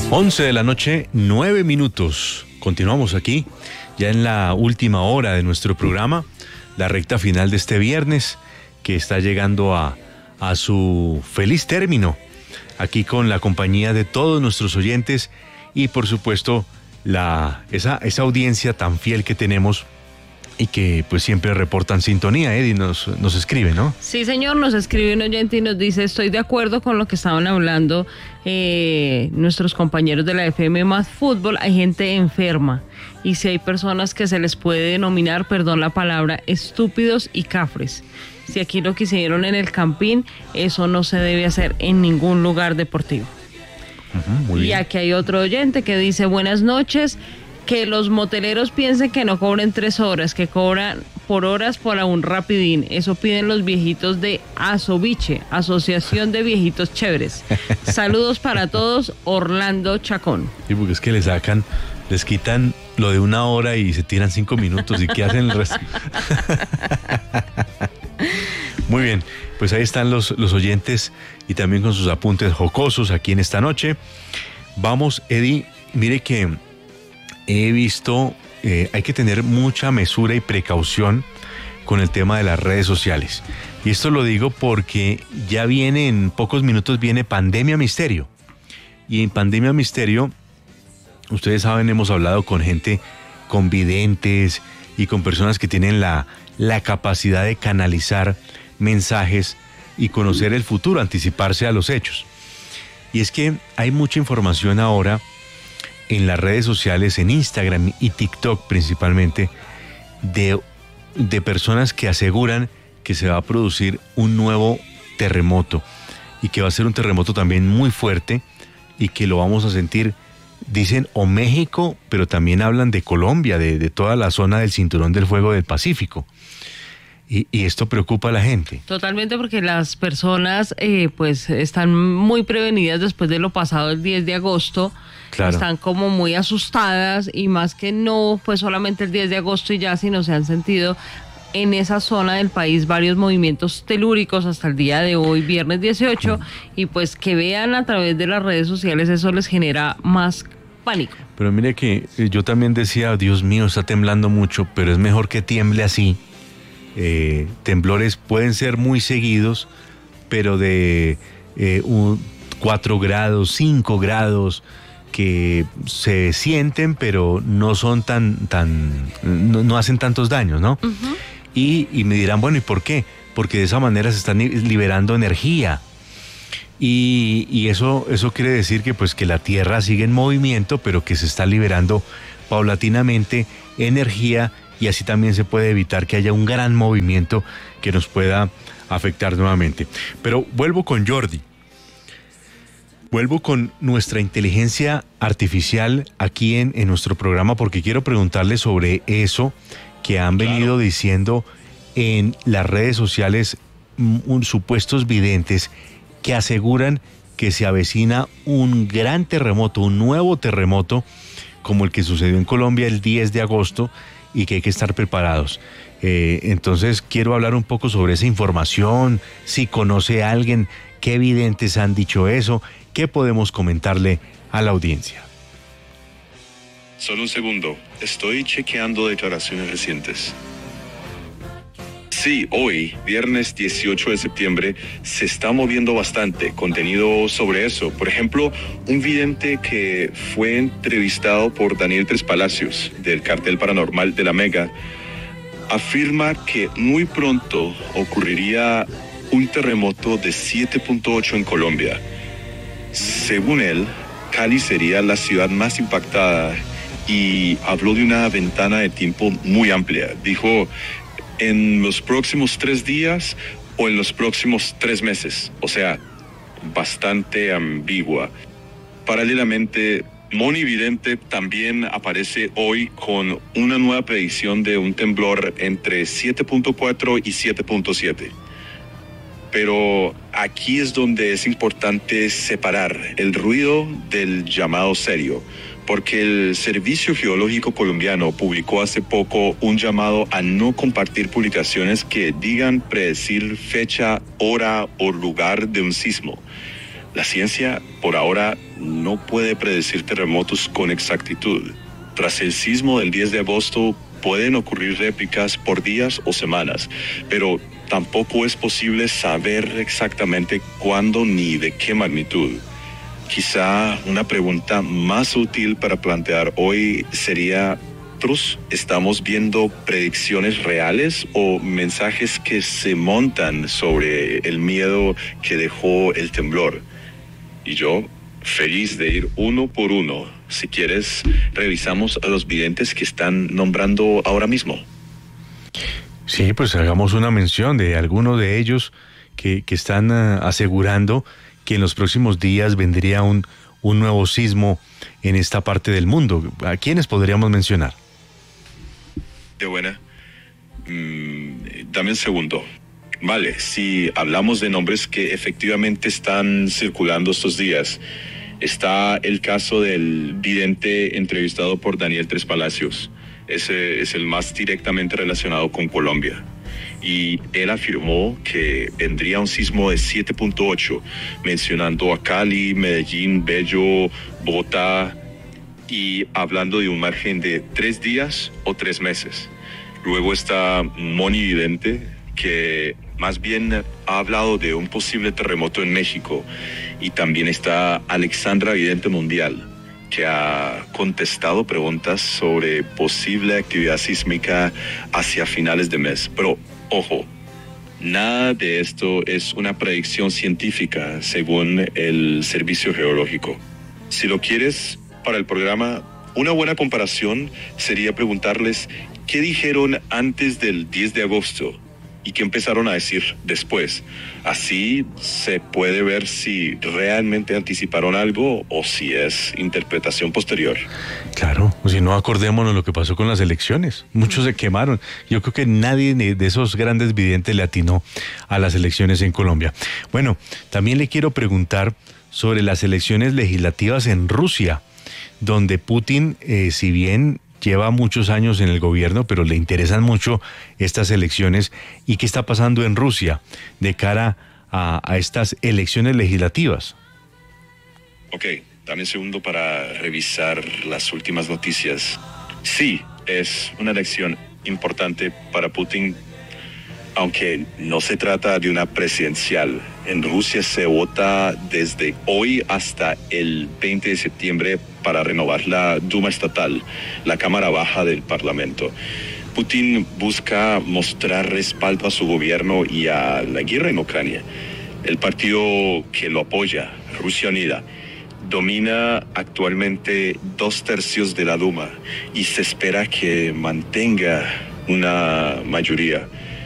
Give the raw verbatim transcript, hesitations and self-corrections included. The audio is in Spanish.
once de la noche, nueve minutos. Continuamos aquí, ya en la última hora de nuestro programa, la recta final de este viernes, que está llegando a, a su feliz término, aquí con la compañía de todos nuestros oyentes y por supuesto la, esa, esa audiencia tan fiel que tenemos y que pues siempre reportan sintonía. Eddie nos, nos escribe, ¿no? Sí, señor, nos escribe un oyente y nos dice: estoy de acuerdo con lo que estaban hablando eh, nuestros compañeros de la F M Más Fútbol. Hay gente enferma y si hay personas que se les puede denominar, perdón la palabra, estúpidos y cafres. Si aquí lo que hicieron en el Campín, eso no se debe hacer en ningún lugar deportivo. Uh-huh, muy bien. Y aquí hay otro oyente que dice: buenas noches. Que los moteleros piensen que no cobren tres horas, que cobran por horas por un rapidín. Eso piden los viejitos de Asobiche, Asociación de Viejitos Chéveres. Saludos para todos, Orlando Chacón. Sí, porque es que le sacan, les quitan lo de una hora y se tiran cinco minutos. ¿Y qué hacen el resto? Muy bien, pues ahí están los, los oyentes y también con sus apuntes jocosos aquí en esta noche. Vamos, Eddie, mire que he visto, eh, hay que tener mucha mesura y precaución con el tema de las redes sociales. Y esto lo digo porque ya viene, en pocos minutos viene Pandemia Misterio. Y en Pandemia Misterio, ustedes saben, hemos hablado con gente, con videntes y con personas que tienen la, la capacidad de canalizar mensajes y conocer el futuro, anticiparse a los hechos. Y es que hay mucha información ahora en las redes sociales, en Instagram y TikTok principalmente, de, de personas que aseguran que se va a producir un nuevo terremoto y que va a ser un terremoto también muy fuerte y que lo vamos a sentir, dicen, o México, pero también hablan de Colombia, de, de toda la zona del Cinturón del Fuego del Pacífico. Y, y esto preocupa a la gente. Totalmente, porque las personas eh, pues están muy prevenidas después de lo pasado el diez de agosto. Claro. Están como muy asustadas y más que no fue solamente el diez de agosto y ya, sino se han sentido en esa zona del país varios movimientos telúricos hasta el día de hoy, viernes dieciocho, mm. y pues que vean a través de las redes sociales, eso les genera más pánico. Pero mire que yo también decía, Dios mío, está temblando mucho, pero es mejor que tiemble así. Eh, temblores pueden ser muy seguidos, pero de eh, un, cuatro grados, cinco grados, que se sienten, pero no son tan, tan, no, no hacen tantos daños, ¿no? Uh-huh. Y, y me dirán, bueno, ¿y por qué? Porque de esa manera se están liberando energía. Y, y eso, eso quiere decir que, pues, que la Tierra sigue en movimiento, pero que se está liberando paulatinamente energía, y así también se puede evitar que haya un gran movimiento que nos pueda afectar nuevamente. Pero vuelvo con Jordi. Vuelvo con nuestra inteligencia artificial aquí en, en nuestro programa, porque quiero preguntarle sobre eso que han venido claro. diciendo en las redes sociales un, supuestos videntes que aseguran que se avecina un gran terremoto, un nuevo terremoto, como el que sucedió en Colombia el diez de agosto, y que hay que estar preparados. Eh, entonces quiero hablar un poco sobre esa información, si conoce a alguien, qué videntes han dicho eso, qué podemos comentarle a la audiencia. Solo un segundo, estoy chequeando declaraciones recientes. Sí, hoy, viernes dieciocho de septiembre, se está moviendo bastante contenido sobre eso. Por ejemplo, un vidente que fue entrevistado por Daniel Tres Palacios, del Cartel Paranormal de la Mega, afirma que muy pronto ocurriría un terremoto de siete punto ocho en Colombia. Según él, Cali sería la ciudad más impactada y habló de una ventana de tiempo muy amplia. Dijo, en los próximos tres días o en los próximos tres meses. O sea, bastante ambigua. Paralelamente, Moni Vidente también aparece hoy con una nueva predicción de un temblor entre siete punto cuatro y siete punto siete. Pero aquí es donde es importante separar el ruido del llamado serio, porque el Servicio Geológico Colombiano publicó hace poco un llamado a no compartir publicaciones que digan predecir fecha, hora o lugar de un sismo. La ciencia, por ahora, no puede predecir terremotos con exactitud. Tras el sismo del diez de agosto, pueden ocurrir réplicas por días o semanas, pero tampoco es posible saber exactamente cuándo ni de qué magnitud. Quizá una pregunta más útil para plantear hoy sería: ¿nosotros estamos viendo predicciones reales o mensajes que se montan sobre el miedo que dejó el temblor? Y yo, feliz de ir uno por uno. Si quieres, revisamos a los videntes que están nombrando ahora mismo. Sí, pues hagamos una mención de algunos de ellos que, que están uh, asegurando que en los próximos días vendría un, un nuevo sismo en esta parte del mundo. ¿A quiénes podríamos mencionar? De buena. Mm, dame un segundo. Vale, si hablamos de nombres que efectivamente están circulando estos días, está el caso del vidente entrevistado por Daniel Tres Palacios. Ese es el más directamente relacionado con Colombia. Y él afirmó que vendría un sismo de siete punto ocho, mencionando a Cali, Medellín, Bello, Bogotá, y hablando de un margen de tres días o tres meses. Luego está Moni Vidente, que más bien ha hablado de un posible terremoto en México. Y también está Alexandra Vidente Mundial, que ha contestado preguntas sobre posible actividad sísmica hacia finales de mes. Pero, ojo, nada de esto es una predicción científica según el Servicio Geológico. Si lo quieres para el programa, una buena comparación sería preguntarles qué dijeron antes del diez de agosto y qué empezaron a decir después. Así se puede ver si realmente anticiparon algo o si es interpretación posterior. Claro, o si no, acordémonos lo que pasó con las elecciones. Muchos se quemaron. Yo creo que nadie de esos grandes videntes le atinó a las elecciones en Colombia. Bueno, también le quiero preguntar sobre las elecciones legislativas en Rusia, donde Putin, eh, si bien lleva muchos años en el gobierno, pero le interesan mucho estas elecciones. ¿Y qué está pasando en Rusia de cara a, a estas elecciones legislativas? Ok, dame un segundo para revisar las últimas noticias. Sí, es una elección importante para Putin, aunque no se trata de una presidencial. En Rusia se vota desde hoy hasta el veinte de septiembre para renovar la Duma estatal, la Cámara Baja del Parlamento. Putin busca mostrar respaldo a su gobierno y a la guerra en Ucrania. El partido que lo apoya, Rusia Unida, domina actualmente dos tercios de la Duma y se espera que mantenga una mayoría.